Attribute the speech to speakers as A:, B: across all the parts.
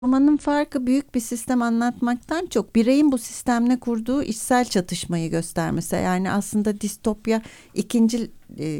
A: Romanın farkı büyük bir sistem anlatmaktan çok bireyin bu sistemle kurduğu içsel çatışmayı göstermesi. Yani aslında distopya ikinci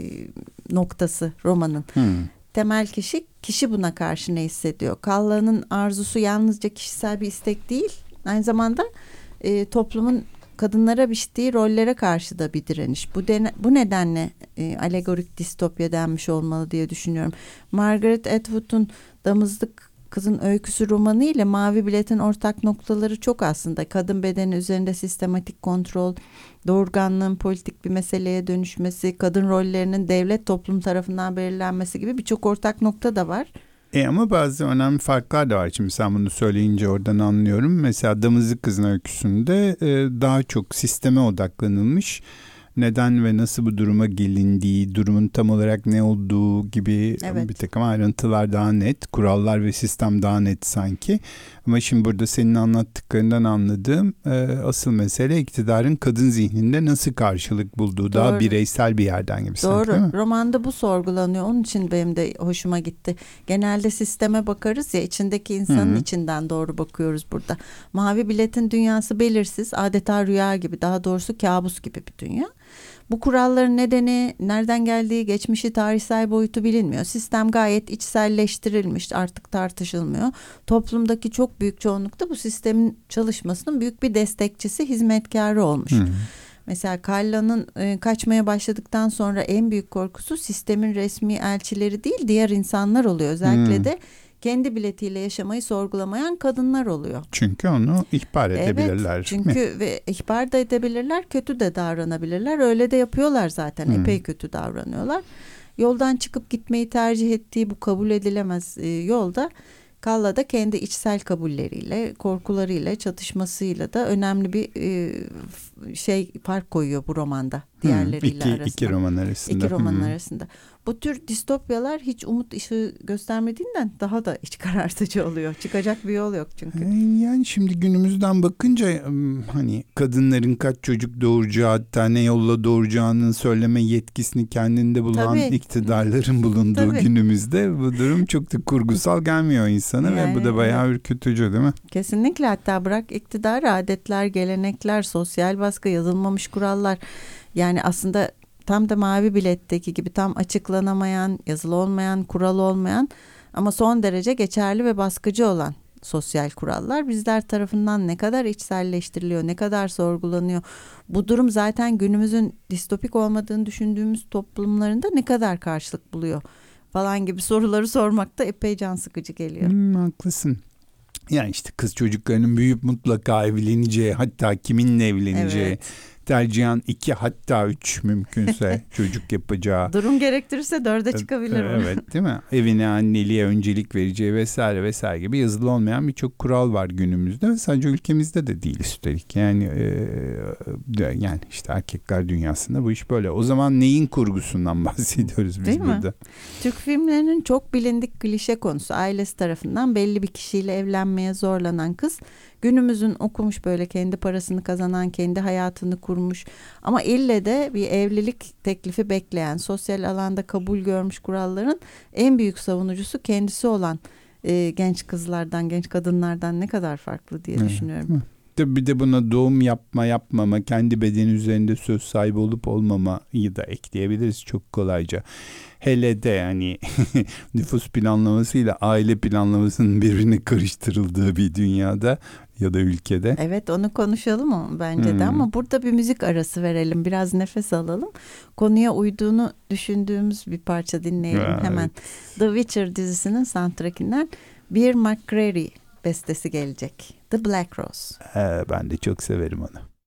A: noktası romanın. Temel kişi buna karşı ne hissediyor? Kalla'nın arzusu yalnızca kişisel bir istek değil, aynı zamanda toplumun kadınlara biçtiği rollere karşı da bir direniş. Bu nedenle alegorik distopya denmiş olmalı diye düşünüyorum. Margaret Atwood'un Damızlık Kızın Öyküsü romanı ile Mavi Bilet'in ortak noktaları çok aslında. Kadın bedeni üzerinde sistematik kontrol, doğurganlığın politik bir meseleye dönüşmesi, kadın rollerinin devlet toplum tarafından belirlenmesi gibi birçok ortak nokta da var.
B: Ama bazı önemli farklar da var. Şimdi sen bunu söyleyince oradan anlıyorum. Mesela Damızlık Kızın Öyküsü'nde daha çok sisteme odaklanılmış. Neden ve nasıl bu duruma gelindiği, durumun tam olarak ne olduğu gibi bir takım ayrıntılar daha net. Kurallar ve sistem daha net sanki. Ama şimdi burada senin anlattıklarından anladığım asıl mesele iktidarın kadın zihninde nasıl karşılık bulduğu. Doğru. Daha bireysel bir yerden gibi sanki, değil mi?
A: Doğru. Romanda bu sorgulanıyor. Onun için benim de hoşuma gitti. Genelde sisteme bakarız ya, içindeki insanın içinden doğru bakıyoruz burada. Mavi Bilet'in dünyası belirsiz, adeta rüya gibi, daha doğrusu kabus gibi bir dünya. Bu kuralların nedeni, nereden geldiği, geçmişi, tarihsel boyutu bilinmiyor. Sistem gayet içselleştirilmiş, artık tartışılmıyor. Toplumdaki çok büyük çoğunlukta bu sistemin çalışmasının büyük bir destekçisi, hizmetkarı olmuş. Mesela Kalla'nın kaçmaya başladıktan sonra en büyük korkusu sistemin resmi elçileri değil, diğer insanlar oluyor. Özellikle de kendi biletiyle yaşamayı sorgulamayan kadınlar oluyor.
B: Çünkü onu ihbar edebilirler.
A: Evet, çünkü ve ihbar da edebilirler, kötü de davranabilirler. Öyle de yapıyorlar zaten. Epey kötü davranıyorlar. Yoldan çıkıp gitmeyi tercih ettiği bu kabul edilemez yolda Kalla da kendi içsel kabulleriyle, korkularıyla, çatışmasıyla da önemli bir fark koyuyor bu romanda diğerleriyle arasında.
B: İki roman arasında.
A: İki romanın arasında. Bu tür distopyalar hiç umut ışığı göstermediğinden daha da iç karartıcı oluyor. Çıkacak bir yol yok çünkü.
B: Yani şimdi günümüzden bakınca hani kadınların kaç çocuk doğuracağı, hatta ne yolla doğuracağını söyleme yetkisini kendinde bulan iktidarların bulunduğu günümüzde bu durum çok da kurgusal gelmiyor insana ve bu da bayağı ürkütücü, değil mi?
A: Kesinlikle, hatta bırak iktidar, adetler, gelenekler, sosyal baskı, yazılmamış kurallar. Yani aslında tam da Mavi Bilet'teki gibi tam açıklanamayan, yazılı olmayan, kural olmayan ama son derece geçerli ve baskıcı olan sosyal kurallar bizler tarafından ne kadar içselleştiriliyor, ne kadar sorgulanıyor. Bu durum zaten günümüzün distopik olmadığını düşündüğümüz toplumlarında ne kadar karşılık buluyor falan gibi soruları sormak da epey can sıkıcı geliyor.
B: Haklısın. Yani işte kız çocuklarının büyüyüp mutlaka evleneceği, hatta kiminle evleneceği, tercihen 2 hatta 3 mümkünse çocuk yapacağı.
A: Durum gerektirirse 4'e çıkabilir.
B: Evet, değil mi? Evine, anneliğe öncelik vereceği vesaire vesaire gibi yazılı olmayan birçok kural var günümüzde ve sadece ülkemizde de değil üstelik. Yani işte erkekler dünyasında bu iş böyle. O zaman neyin kurgusundan bahsediyoruz biz
A: değil
B: burada?
A: Mi? Türk filmlerinin çok bilindik klişe konusu, ailesi tarafından belli bir kişiyle evlenmeye zorlanan kız, günümüzün okumuş, böyle kendi parasını kazanan, kendi hayatını kurmuş ama ille de bir evlilik teklifi bekleyen, sosyal alanda kabul görmüş kuralların en büyük savunucusu kendisi olan genç kızlardan, genç kadınlardan ne kadar farklı diye düşünüyorum.
B: Bir de buna doğum yapmama, kendi bedeni üzerinde söz sahibi olup olmamayı da ekleyebiliriz çok kolayca. Hele de yani nüfus planlamasıyla aile planlamasının birbirine karıştırıldığı bir dünyada ya da ülkede.
A: Evet, onu konuşalım mı bence de, ama burada bir müzik arası verelim, biraz nefes alalım. Konuya uyduğunu düşündüğümüz bir parça dinleyelim hemen. Evet. The Witcher dizisinin soundtrackinden Bear McCreary bestesi gelecek. The Black Rose.
B: Ben de çok severim onu.